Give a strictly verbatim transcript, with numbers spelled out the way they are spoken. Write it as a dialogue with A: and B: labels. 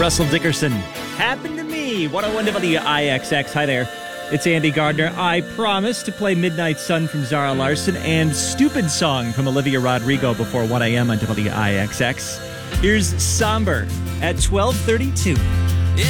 A: Russell Dickerson, Happened to Me, one oh one W I X X. Hi there, it's Andy Gardner. I promised to play Midnight Sun from Zara Larsson and Stupid Song from Olivia Rodrigo before one a.m. on W I X X. Here's Somber at twelve thirty-two.